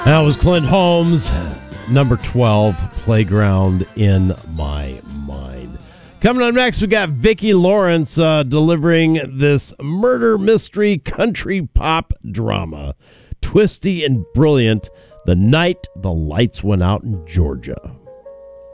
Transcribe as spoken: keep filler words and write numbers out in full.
That was Clint Holmes, number twelve, Playground in My Mind. Coming on next, we got Vicki Lawrence uh, delivering this murder mystery country pop drama. Twisty and brilliant, The Night the Lights Went Out in Georgia.